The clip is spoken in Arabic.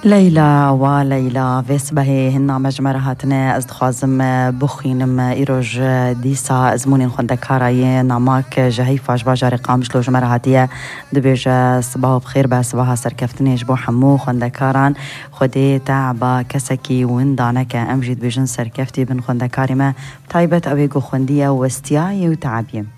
ليلى وليلى فيسبهي هن مجمرهاتنا ازدخازم بخينم إيروج ديسا ازمونين خندكاراي ناماك جهيفاش باجاري قامش لو جمرهاتية دبيج صباح بخير بصباح سركفتني جبو حمو خندكاران خدي تعبا كسكي وندانك امجد بجن سركفتي بن خندكاري ما طيبت اويقو خندية وستياي وتعبيم